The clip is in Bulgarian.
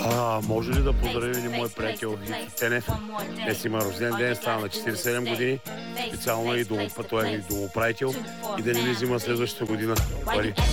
Може ли да поздравим мой приятел Вики Тенев? Днес има рожден ден, става на 47 години. Специално и той е домоправител и да не ми взима следващата година пари.